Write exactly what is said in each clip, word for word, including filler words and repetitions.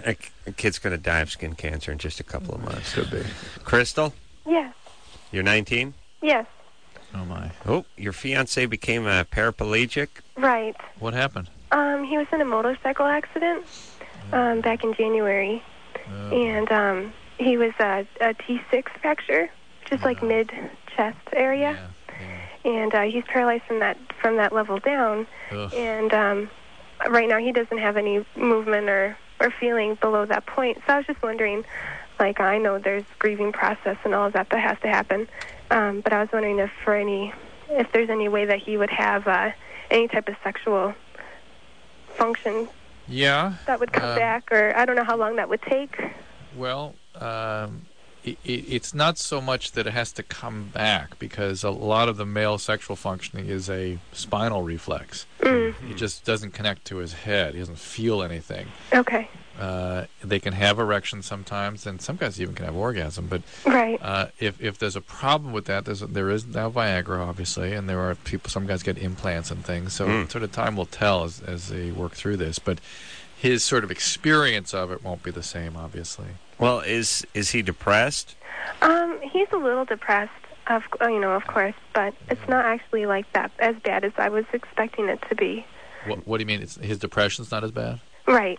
A, a kid's going to die of skin cancer in just a couple of months. Could be. Crystal, Yes. you're nineteen? Yes. Oh, my. Oh, your fiancé became a paraplegic? Right. What happened? Um, he was in a motorcycle accident um, back in January, Oh. and um, he was a, a T six fracture, just like Oh. mid-chest area, Yeah. and uh, he's paralyzed from that from that level down. yeah. Ugh. And um, right now he doesn't have any movement or, or feeling below that point. So I was just wondering, like, I know there's grieving process and all of that that has to happen, um, but I was wondering if for any, if there's any way that he would have uh, any type of sexual function Yeah. that would come um, back, or I don't know how long that would take. Well, um, it, it, it's not so much that it has to come back, because a lot of the male sexual functioning is a spinal reflex. Mm. It just doesn't connect to his head. He doesn't feel anything. Okay. Uh, they can have erections sometimes, and some guys even can have orgasm. But Right. uh, if if there's a problem with that, there's a, there is now Viagra, obviously, and there are people. Some guys get implants and things. So Mm. sort of time will tell as as they work through this. But his sort of experience of it won't be the same, obviously. Well, is is he depressed? Um, he's a little depressed, of uh, you know, of course, but it's not actually like that as bad as I was expecting it to be. What what do you mean? It's, his depression's not as bad? Right.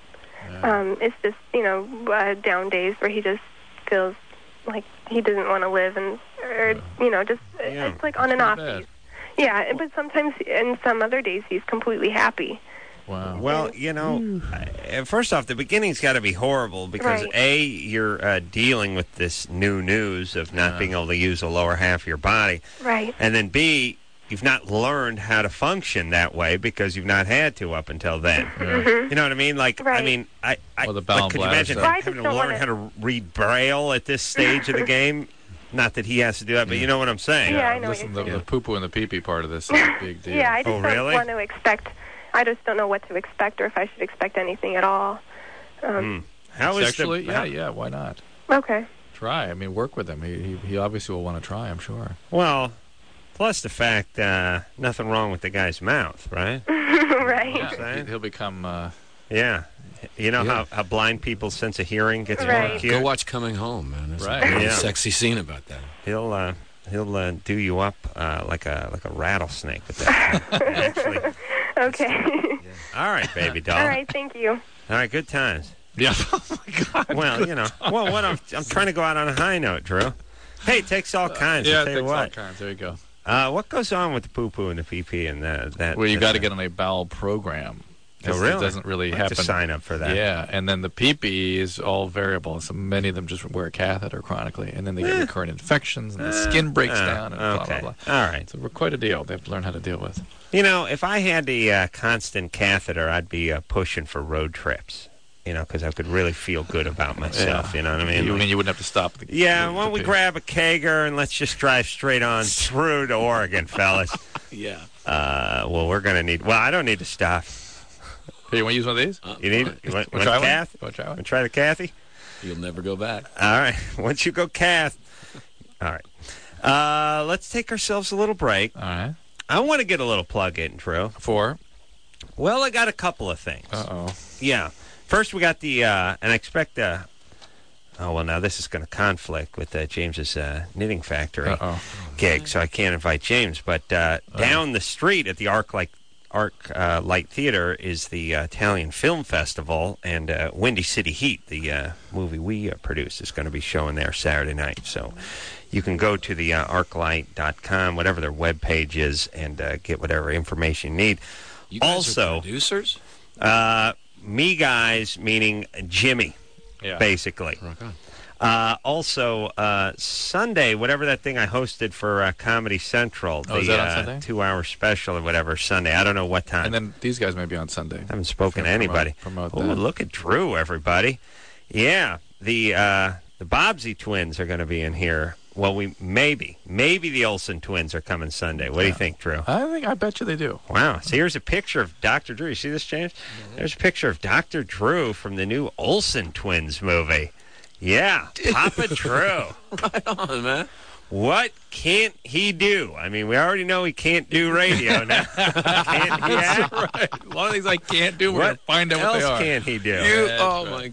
Yeah. Um, it's just, you know, uh, down days where he just feels like he doesn't want to live, and or you know, just Yeah, it's like on and off pretty bad. days. Yeah, but sometimes, and some other days, he's completely happy. Wow. Well, you know, uh, first off, the beginning's got to be horrible because, Right. A, you're uh, dealing with this new news of not Yeah. being able to use the lower half of your body. Right. And then, B, you've not learned how to function that way because you've not had to up until then. Mhm. You know what I mean? Like, I Right. mean, I, I Well, the bowel like, could you bladder imagine stuff. Well, I having just to don't learn wanna- how to read Braille at this stage of the game? Not that he has to do that, but you know what I'm saying. Yeah, I know what Listen, you're the, saying. the poo-poo and the pee-pee part of this is a big deal. Yeah, I just Oh, don't really? want to expect. I just don't know what to expect, or if I should expect anything at all. Um, Hmm. How is Sexually, the, yeah, how- yeah, why not? Okay. Try. I mean, work with him. He he, he obviously will want to try, I'm sure. Well, plus the fact, uh, nothing wrong with the guy's mouth, right? Right. Yeah, saying? he- he'll become... Uh, Yeah. You know Yeah. how, how blind people's sense of hearing gets Right. more acute? Go watch Coming Home, man. There's Right. a really Yeah. sexy scene about that. He'll uh, he'll uh, do you up uh, like a like a rattlesnake with that. Actually. Okay. All right, baby doll. All right. Thank you. All right, good times. yeah. Oh, my God. Well, you know. Well, what I'm I'm trying to go out on a high note, Drew. Hey, it takes all kinds. Yeah, I'll tell you thanks all what. kinds. There you go. Uh, what goes on with the poo poo and the pee pee and the, that? Well, you that- got to get on a bowel program. Oh, This- really? It doesn't really I have happen. to sign up for that. Yeah, and then the pee-pee is all variable. So many of them just wear a catheter chronically, and then they get Eh. recurrent infections, and the skin breaks Uh, down, and blah, okay. blah, blah. All right. So we're quite a deal. They have to learn how to deal with. You know, if I had the uh, constant catheter, I'd be uh, pushing for road trips. You know, because I could really feel good about myself. Yeah. You know what I mean? You Like- mean you wouldn't have to stop? The, Yeah, the, why don't we the pee. grab a kegger and let's just drive straight on through to Oregon, fellas. Yeah. Uh, well, we're going to need... Well, I don't need to stop. Hey, you want to use one of these? Uh, You need... uh, You want, Want want to try one? Kath? You want to try Want one? to try the Kathy? You'll never go back. All right. Once you go Kath... All right. Uh, let's take ourselves a little break. All right. I want to get a little plug in, Drew. Four. Well, I got a couple of things. Uh-oh. Yeah. First, we got the... Uh, and I expect... Uh, oh, well, now this is going to conflict with uh, James's uh, Knitting Factory Uh-oh. gig, so I can't invite James. But uh, down the street at the Arc Light, Arc uh, Light Theater is the uh, Italian Film Festival, and uh, Windy City Heat, the uh, movie we uh, produced, is going to be showing there Saturday night. So you can go to the uh, arclight dot com, whatever their webpage is, and uh, get whatever information you need. You guys Also- are producers? Uh, me guys, meaning Jimmy, Yeah. basically. Rock on. Uh, also, uh, Sunday, whatever that thing I hosted for uh, Comedy Central, the Oh, is that on uh, Sunday? two-hour special or whatever, Sunday. I don't know what time. And then these guys may be on Sunday. I haven't spoken to Promote- anybody. promote Oh, that. look at Drew, everybody. Yeah, the uh, the Bobsey twins are going to be in here. Well, we maybe, maybe the Olsen twins are coming Sunday. What do you think, Drew? I think, I bet you they do. Wow. So here's a picture of Doctor Drew. You see this, James? There's a picture of Doctor Drew from the new Olsen twins movie. Yeah, Papa Drew. Right on, man. What can't he do? I mean, we already know he can't do radio now. Can't he act? Right. A lot of things I can't do, we're going What to find out what else they are. can't he do? You, That's oh, right. my